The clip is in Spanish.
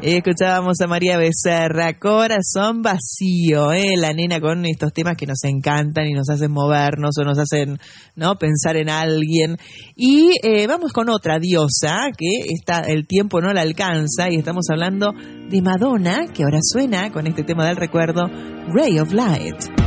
Escuchábamos a María Becerra, Corazón Vacío, la nena con estos temas que nos encantan y nos hacen movernos o nos hacen, ¿no?, pensar en alguien. Y vamos con otra diosa que el tiempo no la alcanza, y estamos hablando de Madonna, que ahora suena con este tema del recuerdo, Ray of Light.